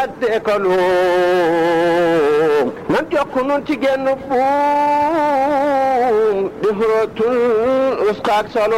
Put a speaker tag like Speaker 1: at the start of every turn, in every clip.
Speaker 1: dekalu nan jokk nun ci genn buum di xuratul usqaak salo.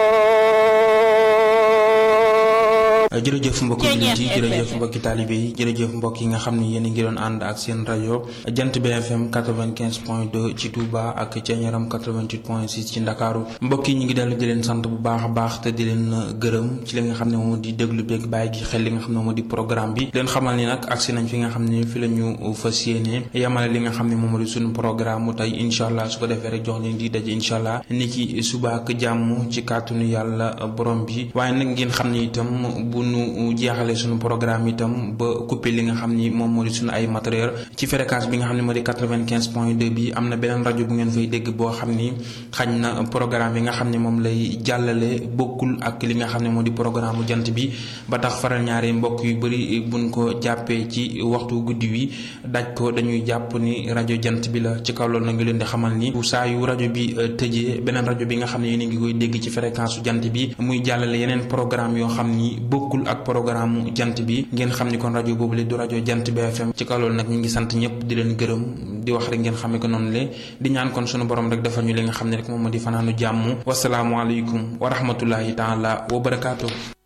Speaker 2: jërëjëf mbokki jullit yi jërëjëf mbokki taalibe yi jërëjëf mbokk yi nga xam ne yéen a ngi doon ànd ak seen rajo Jant bi FM 95.2 ci Touba ak Thiéniaram 88.6 ci Ndakaaru. mbokk yi ñu ngi dellu di leen sant bu baax a baax te di leen gërëm ci li nga xam ne moom di déglu beeg bàyyi gi xel li nga xam ne moom di programme bi leen xamal ni nag agsi nañ fi nga xam ne fi la ñu fas yéene yamale li nga xam ne moom di suñu programme mu tey incha allah su ko defee rek jox leen di daje incha allah ni ki suba ak jàmm ci kàttanu yàlla borom bi. waaye nag ngeen xam ne itam bu nu jeexale suñu programme itam ba coupé li nga xam ni moom moo di suñu ay matériel ci fréquence bi nga xam ne moo di 95.2 bi am na beneen rajo bu ngeen fay dégg boo xam ni xañ na programme yi nga xam ne moom lay jàllale bokkul ak li nga xam ne moo di programme jant bi ba tax faral ñaari mbokk yu bëri buñ ko jàppee ci waxtu guddi wi daj ko dañuy jàpp ni rajo jant bi la. ci kaw loolu na ngi leen di xamal ni saa yu rajo bi tëjee beneen rajo bi nga xam ne yéen a ngi koy dégg ci fréquence jant bi muy jàllale yeneen programme yoo xam ni bokkul ak programme jant bi ngeen xam ni kon rajo boobu le du rajo Jant bi FM. ci kaw loolu nag ñu ngi sant ñëpp di leen gërëm di wax rek ngeen xamee ko noonu le di ñaan kon sunu borom rek defal ñu li nga xam ne rek moom moo di fanaanu jàmm. wasalaamualeykum wa rahmatullahi taala wa barakaatu.